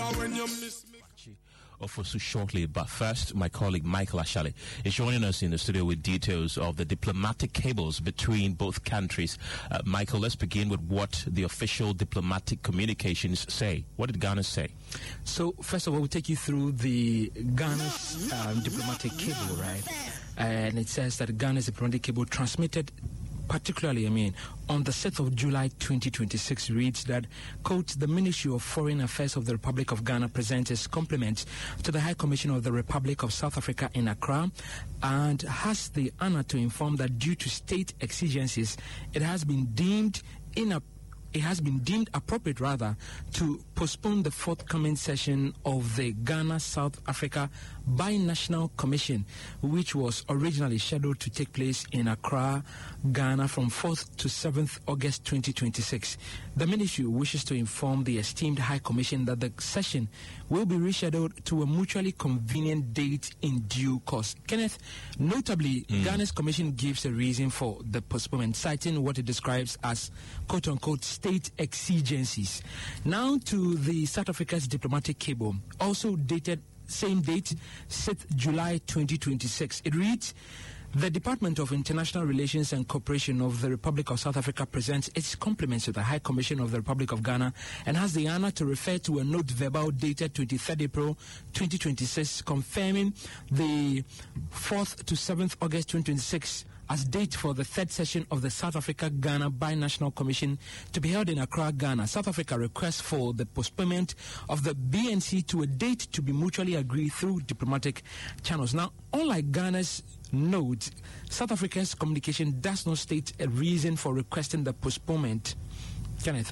when you miss me. Ofosu shortly, but first, my colleague Michael Ashale is joining us in the studio with details of the diplomatic cables between both countries. Michael, let's begin with what the official diplomatic communications say. What did Ghana say? So, first of all, we'll take you through the Ghana's diplomatic cable, right? And it says that Ghana's diplomatic cable transmitted particularly, on the 6th of July 2026 reads that, quote, the Ministry of Foreign Affairs of the Republic of Ghana presents its compliments to the High Commission of the Republic of South Africa in Accra and has the honor to inform that due to state exigencies, it has been deemed appropriate to postpone the forthcoming session of the Ghana-South Africa Binational Commission, which was originally scheduled to take place in Accra, Ghana from 4th to 7th August 2026. The ministry wishes to inform the esteemed High Commission that the session will be rescheduled to a mutually convenient date in due course. Kenneth, notably, Ghana's commission gives a reason for the postponement, citing what it describes as quote-unquote state exigencies. Now to the South Africa's diplomatic cable, also dated same date, 6th July 2026. It reads, the Department of International Relations and Cooperation of the Republic of South Africa presents its compliments to the High Commission of the Republic of Ghana and has the honor to refer to a note verbal dated 23rd April 2026 confirming the 4th to 7th August 2026 as date for the third session of the South Africa-Ghana Binational Commission to be held in Accra, Ghana. South Africa requests for the postponement of the BNC to a date to be mutually agreed through diplomatic channels. Now, unlike Ghana's note, South Africa's communication does not state a reason for requesting the postponement. Kenneth?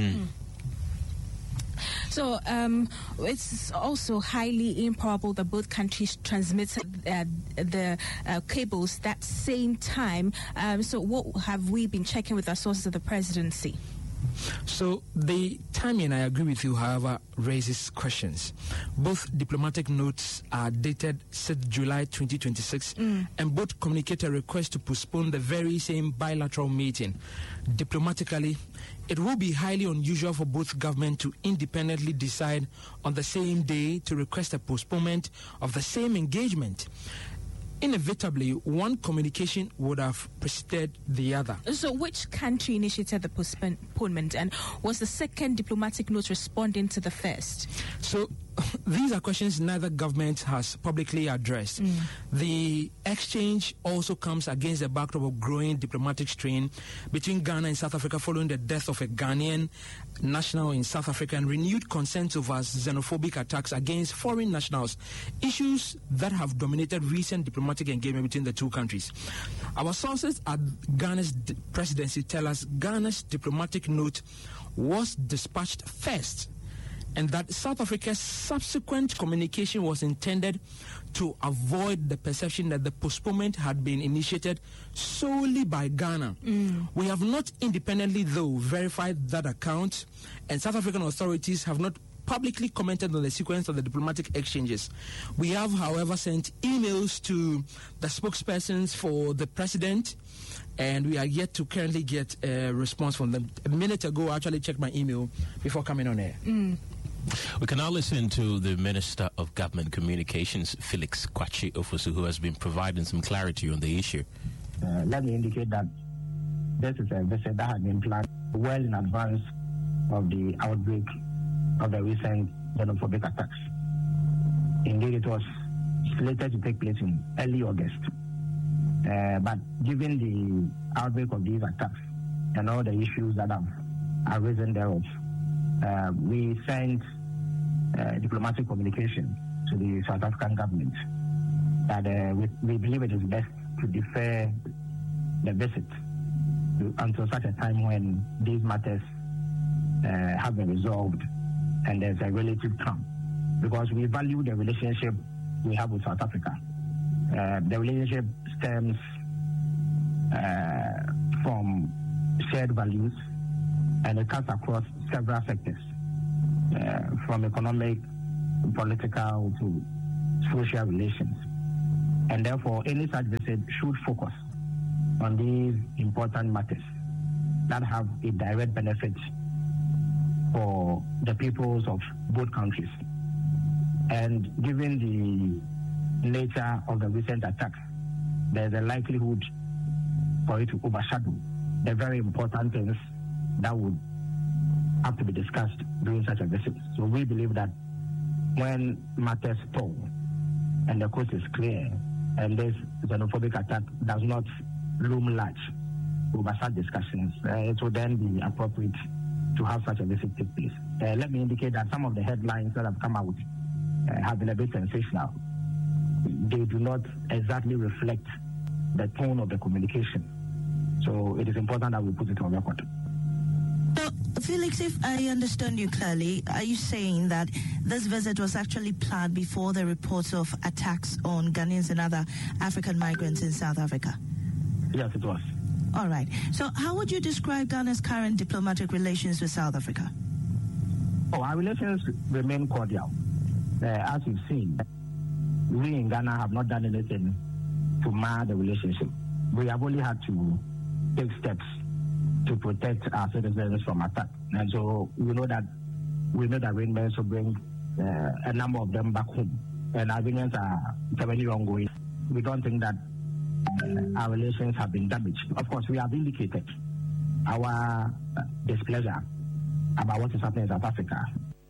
So it's also highly improbable that both countries transmitted the cables that same time. So what have we been checking with our sources of the presidency? So the timing, I agree with you, however, raises questions. Both diplomatic notes are dated 6th July 2026 and both communicate a request to postpone the very same bilateral meeting. Diplomatically, it will be highly unusual for both governments to independently decide on the same day to request a postponement of the same engagement. Inevitably, one communication would have preceded the other. So which country initiated the postponement, and was the second diplomatic note responding to the first? So these are questions neither government has publicly addressed. The exchange also comes against the backdrop of growing diplomatic strain between Ghana and South Africa following the death of a Ghanaian national in South Africa and renewed concerns over xenophobic attacks against foreign nationals, issues that have dominated recent diplomatic engagement between the two countries. Our sources at Ghana's presidency tell us Ghana's diplomatic note was dispatched first, and that South Africa's subsequent communication was intended to avoid the perception that the postponement had been initiated solely by Ghana. We have not independently, though, verified that account, and South African authorities have not publicly commented on the sequence of the diplomatic exchanges. We have, however, sent emails to the spokespersons for the president, and we are yet to currently get a response from them. A minute ago, I actually checked my email before coming on air. We can now listen to the Minister of Government Communications, Felix Kwakye Ofosu, who has been providing some clarity on the issue. Let me indicate that this is a visit that had been planned well in advance of the outbreak of the recent xenophobic attacks. Indeed, it was slated to take place in early August. But given the outbreak of these attacks and all the issues that have arisen thereof, we sent diplomatic communication to the South African government that we believe it is best to defer the visit until such a time when these matters have been resolved and there's a relative calm, because we value the relationship we have with South Africa. The relationship stems from shared values, and it cuts across several sectors, from economic, political to social relations. And therefore, any such visit should focus on these important matters that have a direct benefit for the peoples of both countries. And given the nature of the recent attacks, there's a likelihood for it to overshadow the very important things that would have to be discussed during such a visit. So we believe that when matters stall and the coast is clear and this xenophobic attack does not loom large over such discussions, it will then be appropriate to have such a visit take place. Let me indicate that some of the headlines that have come out have been a bit sensational. They do not exactly reflect the tone of the communication. So it is important that we put it on record. So, Felix, if I understand you clearly, are you saying that this visit was actually planned before the reports of attacks on Ghanaians and other African migrants in South Africa? Yes, it was. All right. So how would you describe Ghana's current diplomatic relations with South Africa? Our relations remain cordial. As you've seen, we in Ghana have not done anything to mar the relationship. We have only had to take steps to protect our citizens from attack. And so we know that arrangements will bring a number of them back home. And arrangements are currently ongoing. We don't think that our relations have been damaged. Of course, we have indicated our displeasure about what is happening in South Africa.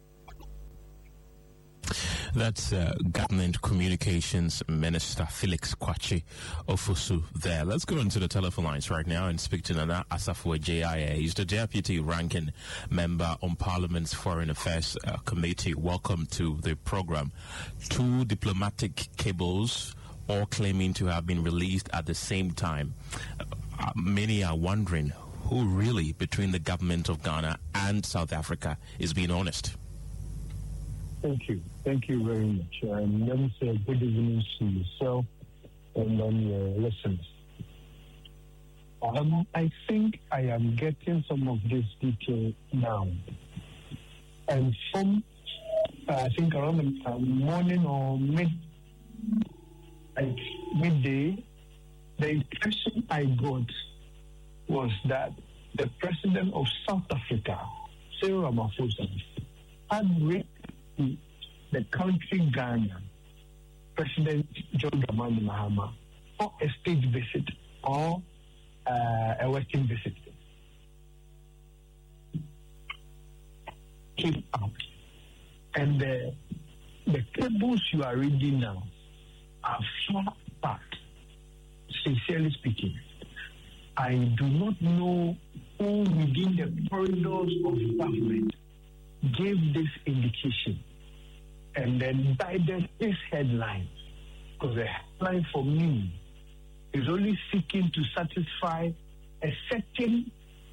That's Government Communications Minister Felix Kwakye Ofosu there. Let's go into the telephone lines right now and speak to Nana Asafo JIA. He's the Deputy Ranking Member on Parliament's Foreign Affairs Committee. Welcome to the program. 2 diplomatic cables all claiming to have been released at the same time. Many are wondering who really, between the government of Ghana and South Africa, is being honest. Thank you. Thank you very much. Let me say good evening to yourself and then your listeners. I think I am getting some of this detail now. And from, I think around the morning or midday, the impression I got was that the president of South Africa, Cyril Ramaphosa, had written the country Ghana, President John Dramani Mahama, for a state visit or a working visit. Came out. And the cables you are reading now are far apart, sincerely speaking. I do not know who within the corridors of government gave this indication and then guided this headline, because the headline for me is only seeking to satisfy a certain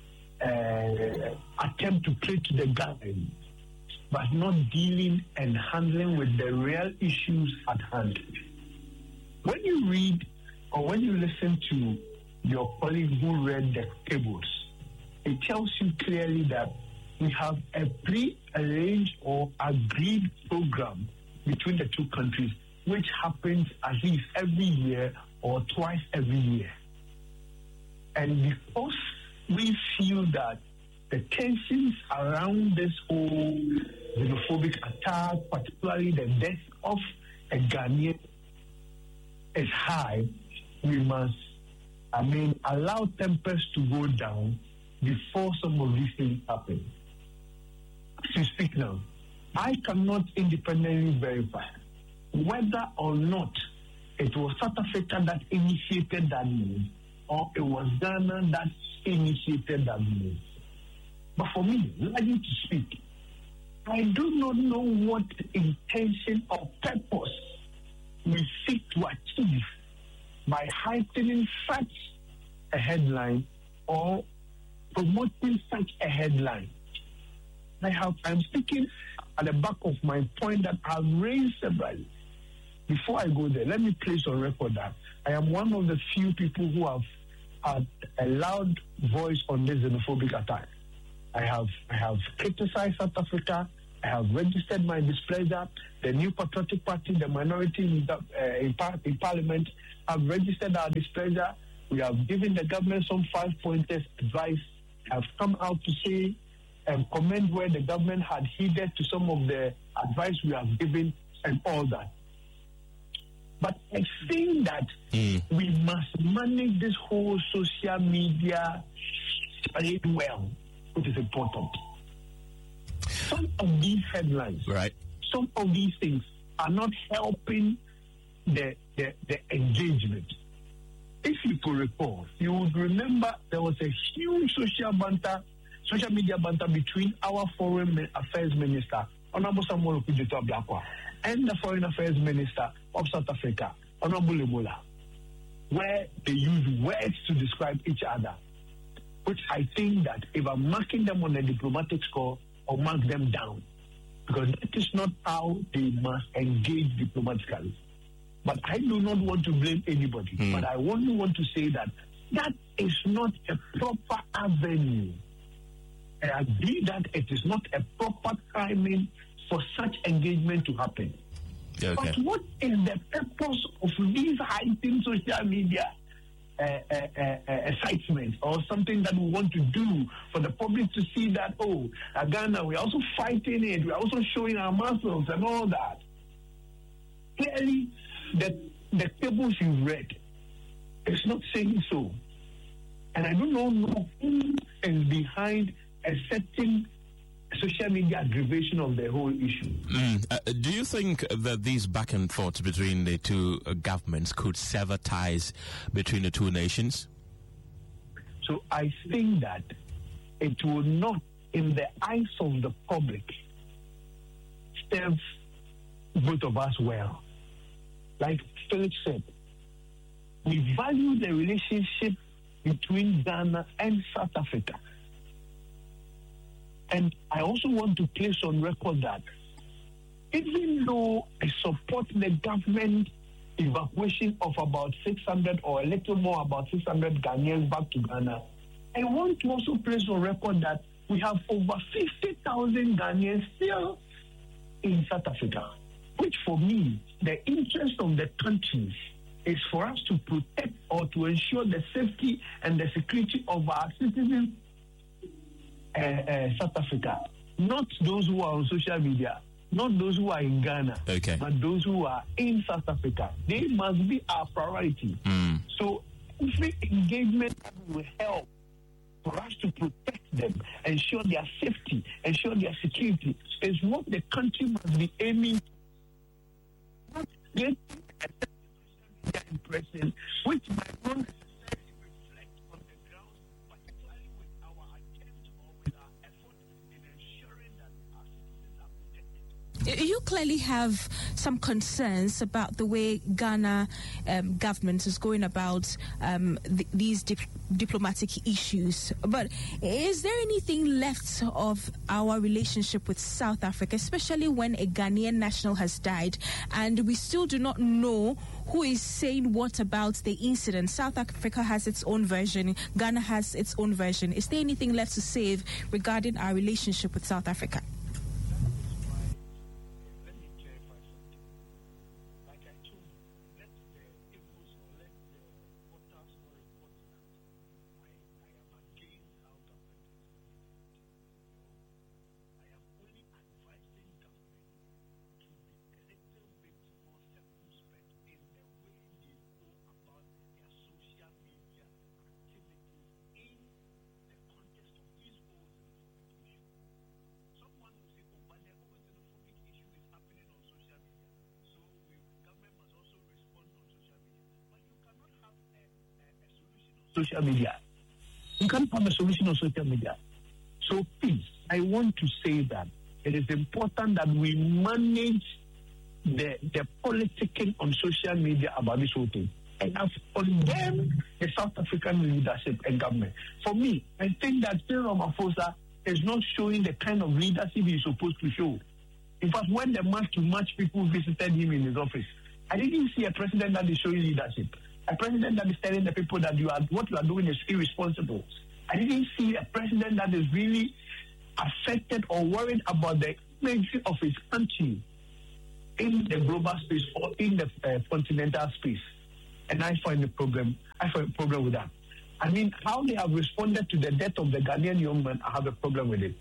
attempt to play to the guidelines, but not dealing and handling with the real issues at hand. When you read or when you listen to your colleague who read the cables, it tells you clearly that we have a pre-arranged or agreed program between the 2 countries, which happens at least every year or twice every year. And because we feel that the tensions around this whole xenophobic attack, particularly the death of a Ghanaian, is high, we must, allow tempers to go down before some of these things happen. To speak now, I cannot independently verify whether or not it was South Africa that initiated that move or it was Ghana that initiated that move. But for me, largely to speak, I do not know what intention or purpose we seek to achieve by heightening such a headline or promoting such a headline. I'm speaking at the back of my point that I've raised severally. Before I go there, let me place on record that I am one of the few people who have had a loud voice on this xenophobic attack. I have criticized South Africa. I have registered my displeasure. The New Patriotic Party, the minority in Parliament, have registered our displeasure. We have given the government some 5-pointers advice. Have come out to say comment where the government had heeded to some of the advice we have given and all that. But I think that we must manage this whole social media very well, which is important. Some of these headlines, some of these things are not helping the engagement. If you could recall, you would remember there was a huge social media banter between our Foreign Affairs Minister, Honorable Samuel Okudzeto Ablakwa, and the Foreign Affairs Minister of South Africa, Honorable Ebola, where they use words to describe each other, which I think that if I'm marking them on a diplomatic score, I'll mark them down, because that is not how they must engage diplomatically. But I do not want to blame anybody, but I only want to say that that is not a proper avenue. I agree that it is not a proper timing for such engagement to happen. Okay. But what is the purpose of these heightened social media excitement, or something that we want to do for the public to see that, Ghana, we're also fighting it, we're also showing our muscles and all that? Clearly, the tables you read is not saying so. And I do not know who is behind a certain social media aggravation of the whole issue. Do you think that these back and forths between the two governments could sever ties between the two nations? So I think that it will not, in the eyes of the public, serve both of us well. Like Philip said, we value the relationship between Ghana and South Africa. And I also want to place on record that even though I support the government evacuation of about 600 or a little more, about 600 Ghanaians back to Ghana, I want to also place on record that we have over 50,000 Ghanaians still in South Africa, which for me, the interest of the countries is for us to protect or to ensure the safety and the security of our citizens South Africa, not those who are on social media, not those who are in Ghana, but those who are in South Africa. They must be our priority. So every engagement will help for us to protect them, ensure their safety, ensure their security, is what the country must be aiming to. Not getting a social media impression, which might not necessarily reflect on the ground, particularly with our attempt or with our effort in ensuring that our citizens are protected. You clearly have some concerns about the way Ghana government is going about these diplomatic issues. But is there anything left of our relationship with South Africa, especially when a Ghanaian national has died and we still do not know who is saying what about the incident? South Africa has its own version, Ghana has its own version. Is there anything left to say regarding our relationship with South Africa? Social media. You can't have a solution on social media. So please, I want to say that it is important that we manage the politicking on social media about this whole thing. And I've condemned the South African leadership and government. For me, I think that Cyril Ramaphosa is not showing the kind of leadership he's supposed to show. In fact, when the match people visited him in his office, I didn't see a president that is showing leadership. A president that is telling the people that what you are doing is irresponsible. I didn't see a president that is really affected or worried about the image of his country in the global space or in the continental space. And I find a problem with that. I mean, how they have responded to the death of the Ghanaian young man, I have a problem with it.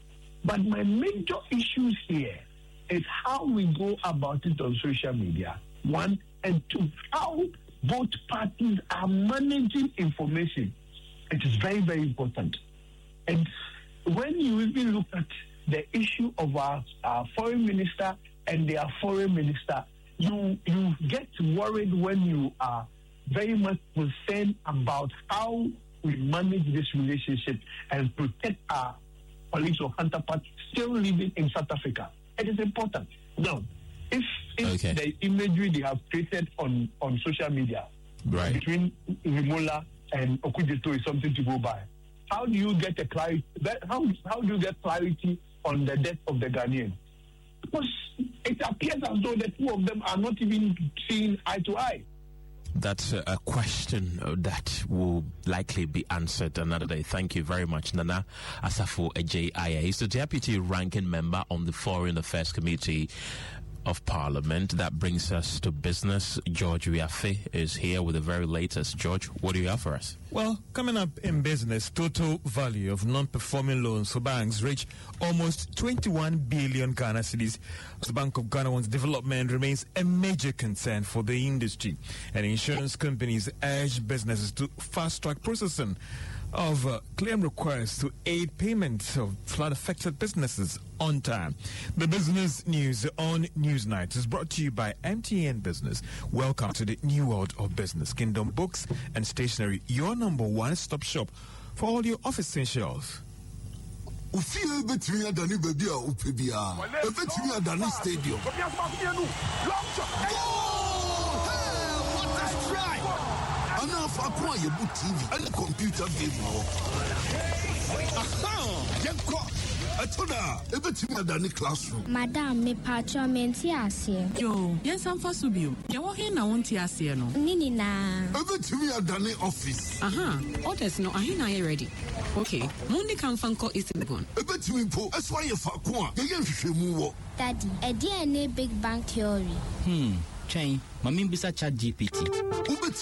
But my major issues here is how we go about it on social media, one, and two, how both parties are managing information. It is very, very important. And when you even look at the issue of our foreign minister and their foreign minister, you get worried when you are very much concerned about how we manage this relationship and protect our colleagues or counterparts still living in South Africa. It is important. Now, if the imagery they have created on social media between Rimola and Okudzeto is something to go by, how do you get a clarity? How do you get clarity on the death of the Ghanaian? Because it appears as though the two of them are not even seeing eye to eye. That's a question that will likely be answered another day. Thank you very much, Nana Asafo Adjei-Ayew. He's the Deputy Ranking Member on the Foreign Affairs Committee of Parliament. That brings us to business. George Wiafe is here with the very latest. George, what do you have for us? Well, coming up in business, total value of non-performing loans for banks reached almost 21 billion Ghana cedis. The Bank of Ghana wants development remains a major concern for the industry, and insurance companies urge businesses to fast-track processing of claim requests to aid payments of flood-affected businesses on time. The business news on Newsnight is brought to you by MTN Business. Welcome to the new world of business. Kingdom Books and Stationery, your number one stop shop for all your office essentials. Stadium. Enough acquire your TV and computer game. Madam, me patron menti ase. Yo, yes, I'm for Subio. You are here now, won't you ase no? Nini na. Everything you done in office. Orders no, I ain't ready. Okay, Monday can fanko is the gun. Everything po, that's why you fuck one. Daddy, a DNA Big Bang Theory. Chain, Mammy bisa Chat GPT.